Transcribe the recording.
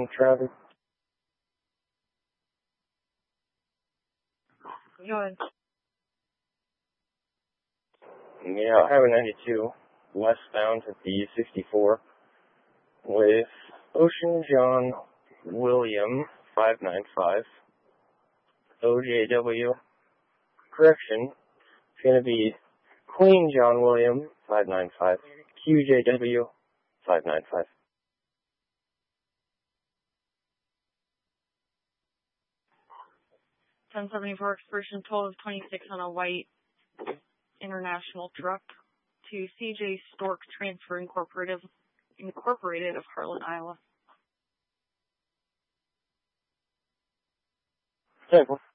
traffic. Go ahead. Yeah, Highway 92, westbound to B64, with Ocean John William 595, OJW. Correction, it's going to be Queen John William 595, QJW 595. 1074 expiration total of 26 on a white international truck to CJ Stork Transfer Incorporated of Harlan, Iowa. Okay.